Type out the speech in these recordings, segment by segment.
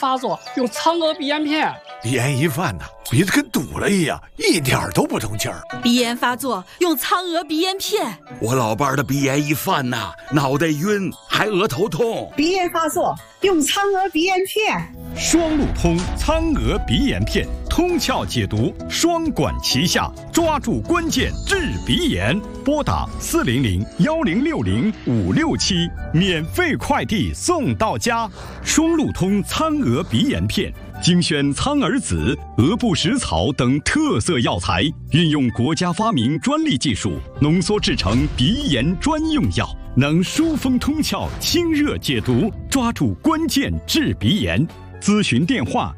发作用苍娥鼻炎片。 鼻炎一犯鼻子跟堵了一样，一点都不通气儿。 鼻炎发作用苍娥鼻炎片。 我老伴儿的鼻炎一犯脑袋晕，还额头痛。 鼻炎发作用苍娥鼻炎片。 双路通苍娥鼻炎片，通窍解毒，双管齐下，抓住关键治鼻炎。拨打400-1060-567，免费快递送到家。双路通苍娥鼻炎片，精选苍耳子、鹅不食草等特色药材，运用国家发明专利技术，浓缩制成鼻炎专用药，能疏风通窍、清热解毒，抓住关键治鼻炎。咨询电话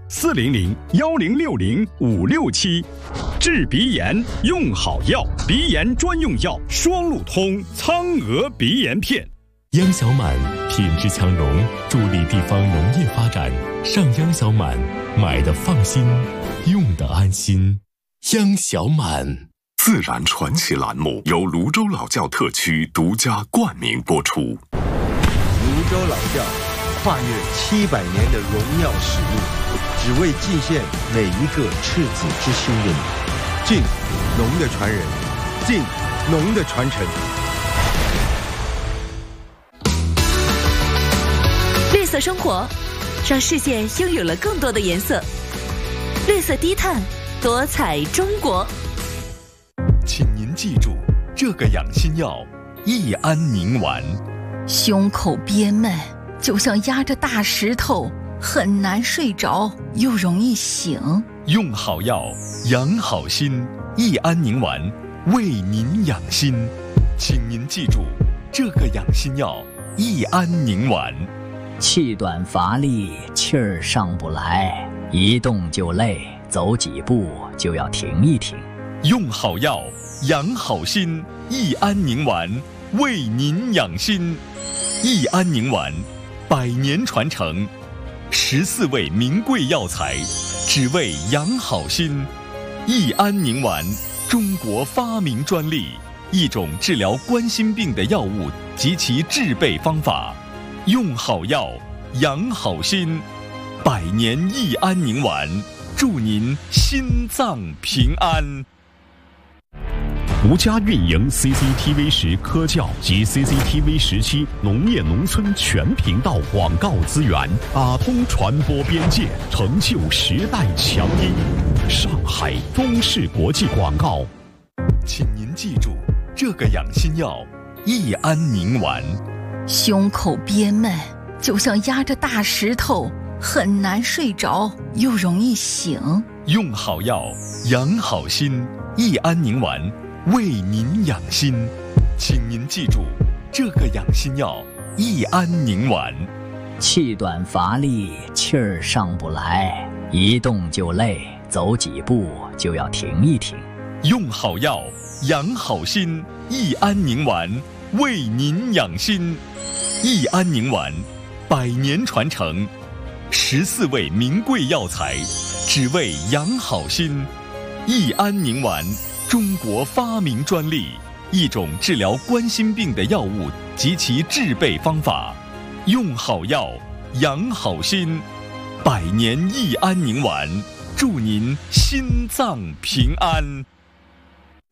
400-1060-567，治鼻炎用好药，鼻炎专用药双路通苍娥鼻炎片。 央小满品质强农，助力地方农业发展。上央小满，买的放心，用的安心。央小满。 自然传奇栏目由泸州老窖特区独家冠名播出。 泸州老窖跨越700年的荣耀使命，只为祭献每一个赤子之心的你。敬农的传人，敬农的传承。 绿色生活，让世界拥有了更多的颜色。绿色低碳，多彩中国。 请您记住这个养心药：益安宁丸。 胸口憋闷，就像压着大石头，很难睡着，又容易醒。 用好药，养好心。益安宁丸，为您养心。请您记住这个养心药：益安宁丸。 气短乏力，气儿上不来，一动就累，走几步就要停一停。 用好药，养好心。益安宁丸，为您养心。益安宁丸，100年传承，14味名贵药材，只为养好心。益安宁丸，中国发明专利，一种治疗冠心病的药物及其制备方法。用好药，养好心。100年益安宁丸，祝您心脏平安。 独家运营 CCTV 10科教及 CCTV 17农业农村全频道广告资源，打通传播边界，成就时代强音。上海中视国际广告。 请您记住这个养心药：益安宁丸。 胸口憋闷，就像压着大石头，很难睡着，又容易醒。 用好药，养好心。益安宁丸，为您养心。请您记住这个养心药：益安宁丸。 气短乏力，气儿上不来，一动就累，走几步就要停一停。 用好药，养好心。益安宁丸，为您养心。益安宁丸，100年传承，14味名贵药材，只为养好心。益安宁丸，中国发明专利，一种治疗冠心病的药物及其制备方法。用好药，养好心。100年益安宁丸，祝您心脏平安。